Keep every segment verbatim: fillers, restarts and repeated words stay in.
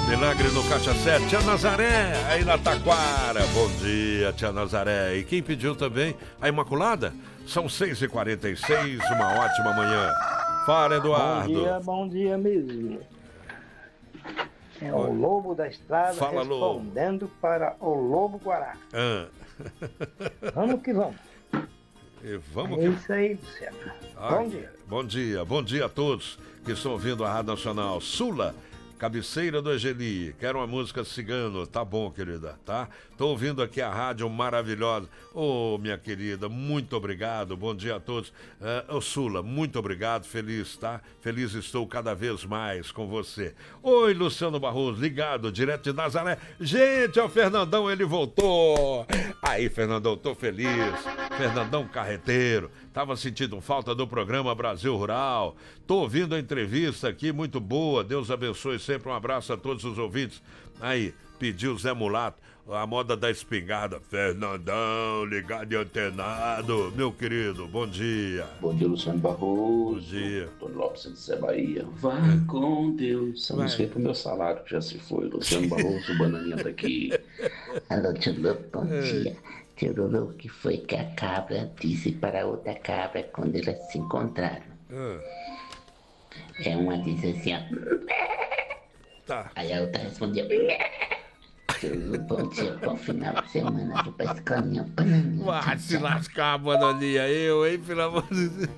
Milagre no Caixa sete, Tia Nazaré, aí na Taquara. Bom dia, Tia Nazaré. E quem pediu também? A Imaculada? São seis e quarenta e seis, uma ótima manhã. Fala, Eduardo. Bom dia, bom dia mesmo. É o Lobo da Estrada. Fala, respondendo Lobo. Para o Lobo Guará. Ah. Vamos que vamos. E vamos é que... isso aí, Luciano. Ah, Bom dia. Bom dia, bom dia a todos que estão ouvindo a Rádio Nacional. Sula, cabeceira do Egeli. Quero uma música cigano. Tá bom, querida, tá? Tô ouvindo aqui a rádio maravilhosa. Ô, oh, minha querida, muito obrigado. Bom dia a todos. Ô, uh, oh, Sula, muito obrigado. Feliz, tá? Feliz estou cada vez mais com você. Oi, Luciano Barroso, ligado, direto de Nazaré. Gente, é o Fernandão, ele voltou. Aí, Fernandão, tô feliz. Fernandão Carreteiro. Tava sentindo falta do programa Brasil Rural. Tô ouvindo a entrevista aqui, muito boa. Deus abençoe sempre. Um abraço a todos os ouvintes. Aí, pediu Zé Mulato, a moda da espingarda. Fernandão, ligado e antenado. Meu querido, bom dia. Bom dia, Luciano Barroso. Bom dia. Antônio Lopes de Sé Bahia. Vá com Deus. Essa música é pro meu salário, que já se foi. Luciano Barroso, o Bananinha tá aqui. Alô, tio Lu, bom dia. Tio Lulu, o que foi que a cabra disse para a outra cabra quando elas se encontraram? Ah. É, uma disse assim, ó. Tá. Aí a outra respondeu. Tio Lulu, bom dia, bom final de semana. Vou pra escolinha, bananinha. Vai se lascar, bananinha. Eu, hein, pelo amor de Deus.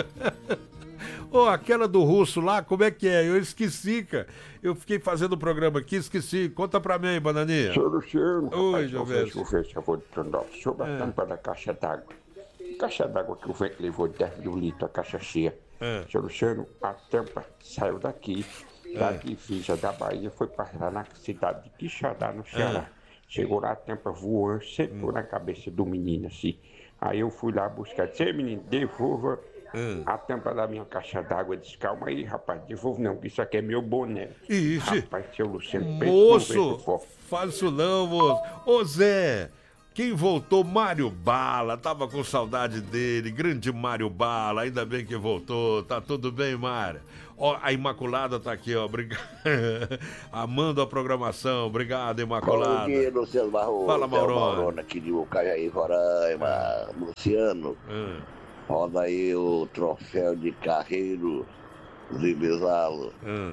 Ô, oh, aquela do russo lá, como é que é? Eu esqueci, cara. Eu fiquei fazendo o programa aqui, esqueci. Conta pra mim, bananinha. Senhor Luciano, oi, Jovem. Vou ver se eu vou de sobre a tampa da caixa d'água. Caixa d'água que o vento levou dez mil litros, a caixa cheia. É. Senhor Luciano, a tampa saiu daqui, da é. divisa da Bahia, foi parar na cidade de Quixadá, no Ceará. É. Chegou lá, a tampa voando, sentou hum. na cabeça do menino, assim. Aí eu fui lá buscar, disse, menino, devolva Hum. a tampa da minha caixa d'água. Disse, calma aí, rapaz, devolve não, que isso aqui é meu boné. Ixi. Rapaz, seu Luciano, moço, faz isso não, moço. Ô Zé, quem voltou? Mário Bala, tava com saudade dele, grande Mário Bala, ainda bem que voltou, tá tudo bem, Mário? Ó, a Imaculada tá aqui, ó, obrigado. Amando a programação, obrigado, Imaculada. Bom dia, Luciano Barroso. Fala, Maurona. Maurona aqui de Ucaiaí, Roraima. Ah. Luciano. Ah. Roda aí o troféu de carreiro de Bezalo. Hum.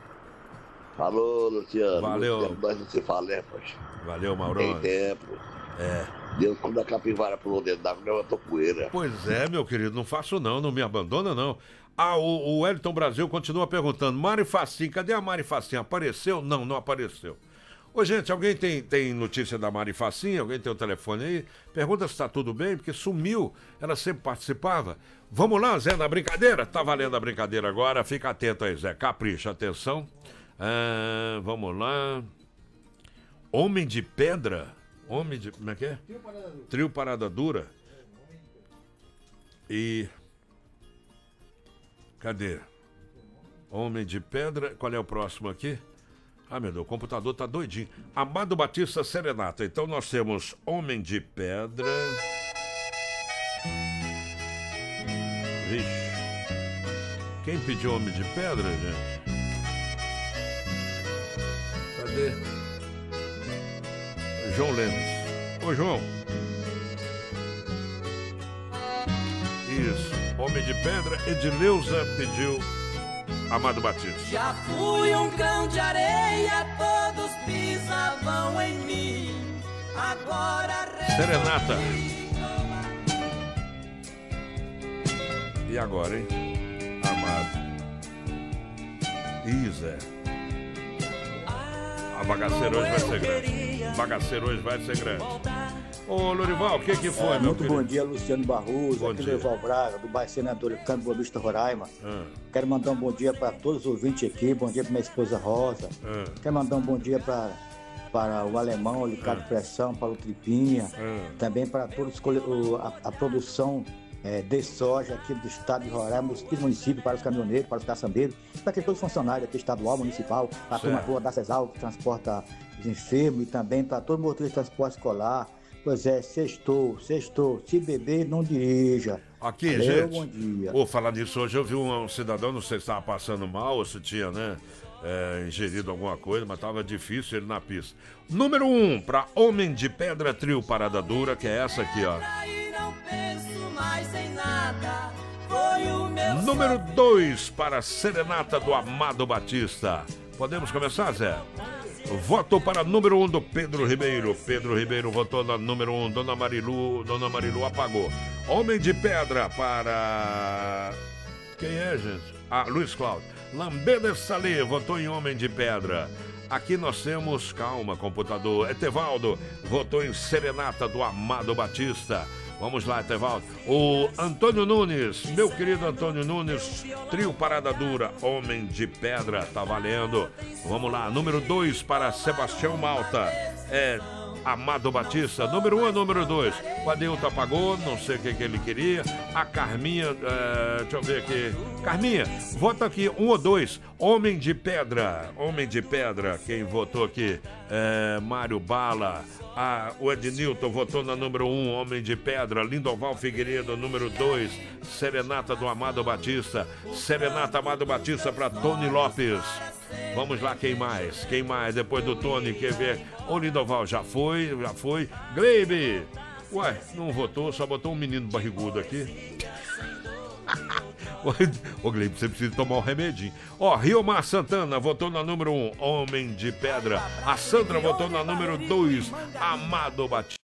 Falou, Luciano. Valeu. Luciano, nós não se fala, né, poxa? Valeu, Maurão. Tem tempo. É. Deus, quando a capivara pulou dentro d'água, levantou poeira. Pois é, meu querido, não faço não, não me abandona não. Ah, o, o Wellington Brasil continua perguntando, Mari Facinha, cadê a Mari Facinha? Apareceu? Não, não apareceu. Ô, gente, alguém tem, tem notícia da Mari Facinha? Alguém tem o telefone aí? Pergunta se tá tudo bem, porque sumiu. Ela sempre participava. Vamos lá, Zé, na brincadeira? Tá valendo a brincadeira agora. Fica atento aí, Zé. Capricha, atenção. Ah, vamos lá. Homem de Pedra. Homem de... Como é que é? Trio Parada Dura. Trio Parada Dura. E... Cadê? Homem de Pedra. Qual é o próximo aqui? Ah, meu Deus, o computador tá doidinho. Amado Batista Serenata. Então nós temos Homem de Pedra. Vixe. Quem pediu Homem de Pedra, gente? Cadê? João Lemos. Ô, João. Isso. Homem de Pedra. Edileuza pediu Amado Batista. Já fui um grão de areia, todos pisavam em mim. Agora Serenata. E agora, hein? Amado. Ih, Zé. A bagaceira hoje vai ser grande. A bagaceira hoje vai ser grande. Ô, Lorival, o que que foi, é, meu Muito querido? bom dia, Luciano Barroso, bom aqui dia. do Eval Braga, do bairro Senador Câmbio Boa Vista, Roraima. Ah. Quero mandar um bom dia para todos os ouvintes aqui, bom dia para minha esposa Rosa. Ah. Quero mandar um bom dia para para o Alemão, o Ricardo ah. Pressão, para o Tripinha, ah. também para todos a, a produção é, de soja aqui do estado de Roraima, os municípios, para os caminhoneiros, para os caçambeiros, para todos os funcionários aqui, estadual, municipal, para a turma boa da CESAL, que transporta os enfermos, e também para todo motorista de transporte escolar. Pois é, sextou, sextou. Se beber, não dirija. Aqui, Valeu, gente. Bom dia. Vou falar nisso hoje. Eu vi um, um cidadão, não sei se estava passando mal ou se tinha, né? é, ingerido alguma coisa, mas tava difícil ele na pista. Número um, para Homem de Pedra, trio Parada Dura, que é essa aqui, ó. Número dois, para Serenata do Amado Batista. Podemos começar, Zé? Voto para número um do Pedro Ribeiro. Pedro Ribeiro votou na número um. Dona Marilu, Dona Marilu apagou. Homem de Pedra para... Quem é, gente? Ah, Luiz Cláudio. Lambeda Salê votou em Homem de Pedra. Aqui nós temos, calma, computador. Etevaldo votou em Serenata do Amado Batista. Vamos lá, Etevaldo. O Antônio Nunes, meu querido Antônio Nunes, trio Parada Dura, Homem de Pedra, tá valendo. Vamos lá, número dois para Sebastião Malta, é Amado Batista. Número um é número dois. O Adeilton apagou, não sei o que, que ele queria. A Carminha, é, deixa eu ver aqui. Carminha, vota aqui, um ou dois. Homem de Pedra, Homem de Pedra, quem votou aqui? É, Mário Bala. Ah, o Ednilton votou na número um, Homem de Pedra. Lindoval Figueiredo, número dois, Serenata do Amado Batista. Serenata Amado Batista para Tony Lopes. Vamos lá, quem mais? Quem mais? Depois do Tony, quer ver? Ô, Lindoval, já foi, já foi. Gleibe! Ué, não votou, só botou um menino barrigudo aqui. Ô, Gleibe, você precisa tomar um remedinho. Ó, Riomar Santana votou na número um, Homem de Pedra. A Sandra votou na número dois, Amado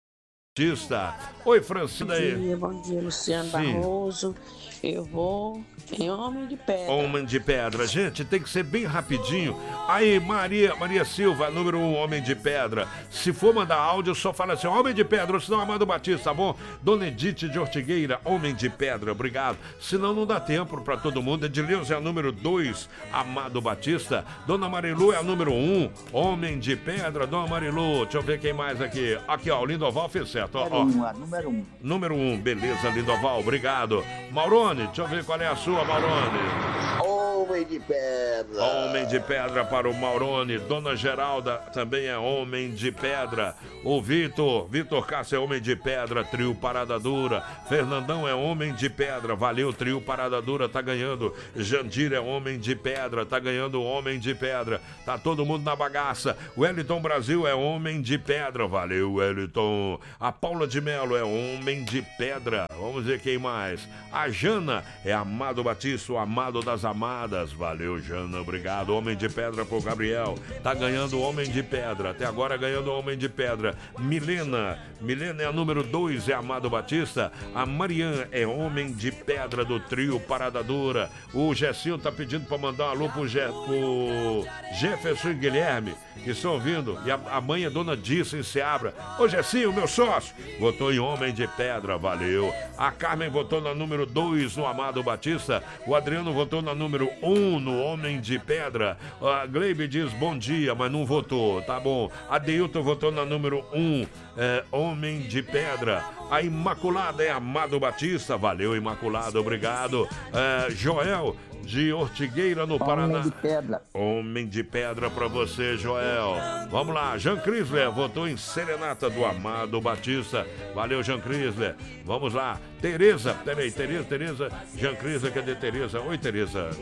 Batista. Oi, Francina aí. Bom dia, bom dia, Luciano Sim. Barroso. Eu vou em Homem de Pedra. Homem de Pedra. Gente, tem que ser bem rapidinho. Aí, Maria, Maria Silva, número um, Homem de Pedra. Se for mandar áudio, só fala assim, Homem de Pedra, ou senão Amado Batista, tá bom? Dona Edith de Ortigueira, Homem de Pedra, obrigado. Senão não dá tempo pra todo mundo. Edileuza é a número dois, Amado Batista. Dona Marilu é a número um, Homem de Pedra. Dona Marilu, deixa eu ver quem mais aqui. Aqui, ó, o Lindoval fez certo. Ó, ó. Um, a número um. Número um, beleza, Lindoval, obrigado. Maurone, deixa eu ver qual é a sua, Maurone. Homem de Pedra. Homem de Pedra para o Maurone. Dona Geralda também é Homem de Pedra. O Vitor, Vitor Cássio é Homem de Pedra, trio Parada Dura. Fernandão é Homem de Pedra, valeu, trio Parada Dura, tá ganhando. Jandir é Homem de Pedra, tá ganhando Homem de Pedra. Tá todo mundo na bagaça. O Wellington Brasil é Homem de Pedra, valeu, Wellington. A Paula de Melo é Homem de Pedra. Vamos ver quem mais. A Jana é Amado Batista, o amado das amadas. Valeu, Jana, obrigado. Homem de Pedra pro Gabriel. Tá ganhando Homem de Pedra. Até agora ganhando Homem de Pedra. Milena. Milena é a número dois, é Amado Batista. A Marian é Homem de Pedra do trio Parada Dura. O Gessinho tá pedindo pra mandar um alô pro, Je... pro Jefferson e Guilherme, que estão ouvindo. E a, a mãe é Dona Dissa em Seabra. Ô, Gessinho, meu sócio, votou em Homem de Pedra, valeu. A Carmen votou na número dois, no Amado Batista. O Adriano votou na número um, no Homem de Pedra. A Gleibe diz bom dia, mas não votou, tá bom. A Deilton votou na número um, é, Homem de Pedra. A Imaculada é Amado Batista, valeu, Imaculada, obrigado. É, Joel de Ortigueira, no Paraná. Homem de Pedra. Homem de Pedra pra você, Joel. Vamos lá, Jean Crisler votou em Serenata do Amado Batista. Valeu, Jean Crisler. Vamos lá, Tereza, peraí, Tereza, Tereza, Jean Crisler, cadê Tereza? Oi, Tereza.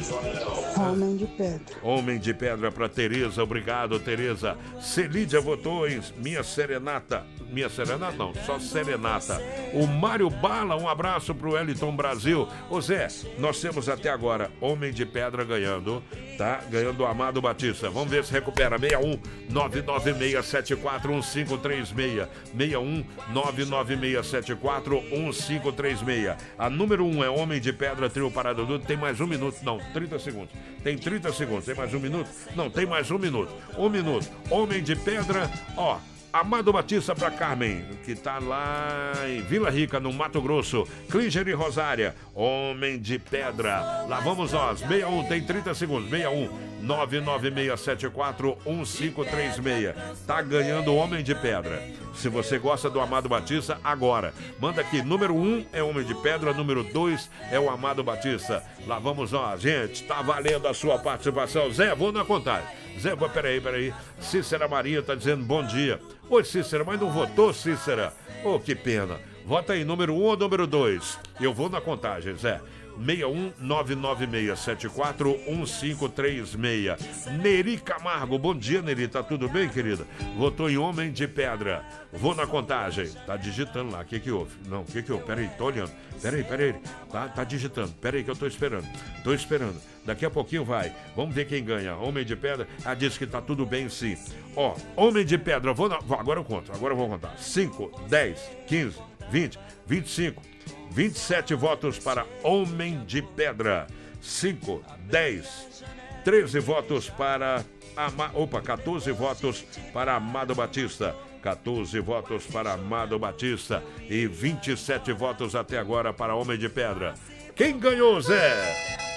Homem de Pedra. Homem de Pedra pra Tereza, obrigado, Tereza. Celídia votou em Minha Serenata. Minha Serenata não, só Serenata. O Mário Bala, um abraço pro Wellington Brasil. Ô Zé, nós temos até agora Homem de Pedra ganhando, tá? Ganhando o Amado Batista. Vamos ver se recupera. seis um nove nove seis sete quatro um cinco três seis. seis um nove nove seis sete quatro um cinco três seis. A número um é Homem de Pedra, trio Parada Dura. Tem mais um minuto, não, trinta segundos. Tem trinta segundos. Tem mais um minuto? Não, tem mais um minuto. Um minuto. Homem de Pedra, ó. Amado Batista para Carmen, que tá lá em Vila Rica, no Mato Grosso. Klinger e Rosária, Homem de Pedra. Lá vamos nós, seis um, tem trinta segundos. seis um nove nove seis sete quatro um cinco três seis. Tá ganhando Homem de Pedra. Se você gosta do Amado Batista, agora. Manda aqui, número um é Homem de Pedra, número dois é o Amado Batista. Lá vamos nós, gente. Tá valendo a sua participação. Zé, vou na contagem. Zé, peraí, peraí. Cícera Maria tá dizendo bom dia. Oi, Cícera, mas não votou, Cícera? Oh, que pena. Vota aí, número um ou número dois? Eu vou na contagem, Zé. seis um nove nove seis sete quatro um cinco três seis. Neri Camargo, bom dia, Neri, tá tudo bem, querida? Votou em Homem de Pedra. Vou na contagem. Tá digitando lá, o que que houve? Não, o que que houve? Peraí, tô olhando. Peraí, peraí, tá, tá digitando. Peraí que eu tô esperando. Tô esperando. Daqui a pouquinho vai. Vamos ver quem ganha. Homem de Pedra. Ah, disse que tá tudo bem sim. Ó, Homem de Pedra. Vou na... Agora eu conto. Agora eu vou contar. cinco, dez, quinze, vinte, vinte e cinco, vinte e sete votos para Homem de Pedra. cinco, dez, treze votos para... Ama... Opa, quatorze votos para Amado Batista. quatorze votos para Amado Batista. E vinte e sete votos até agora para Homem de Pedra. Quem ganhou, Zé?